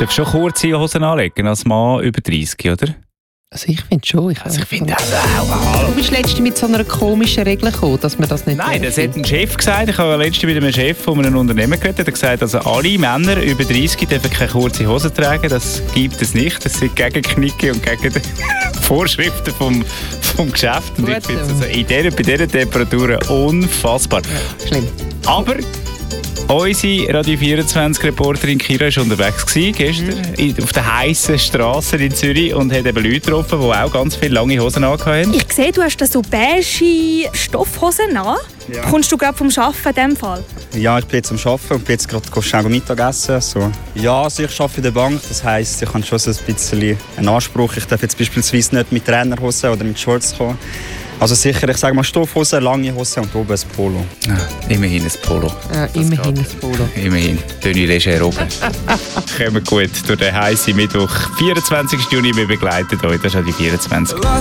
darfst schon kurze Hosen anlegen als Mann über 30, oder? Also ich finde schon. Ich finde auch. Du bist letztens mit so einer komischen Regel gekommen, dass man das nicht Nein, darf. das hat ein Chef gesagt. Ich habe letztens mit einem Chef von einem Unternehmen geredet. Er hat gesagt, also alle Männer über 30 dürfen keine kurze Hose tragen. Das gibt es nicht. Das sind gegen Knicke und gegen die Vorschriften vom Geschäft. Und ich finde es also bei diesen Temperaturen unfassbar. Ja, schlimm. Aber unsere Radio 24-Reporterin Kira war unterwegs gestern auf den heissen Strassen in Zürich und hat eben Leute getroffen, die auch ganz viele lange Hosen hatten. Ich sehe, du hast da so beige Stoffhosen an. Ja. Kommst du gerade vom Arbeiten in diesem Fall? Ja, ich bin jetzt am Arbeiten und bin jetzt gerade schnell Mittagessen. So. Ja, also ich arbeite in der Bank, das heisst, ich habe schon so ein bisschen einen Anspruch. Ich darf jetzt beispielsweise nicht mit Trainerhosen oder mit Shorts kommen. Also sicher, ich sage mal Stoffhose, lange Hose und oben ein Polo. Ja, immerhin ein Polo. Ja, immerhin ein Polo. Immerhin. Tenue leger oben. Kommen wir gut durch den heißen Mittwoch. 24. Juni, wir begleiten euch. Das ist ja die 24.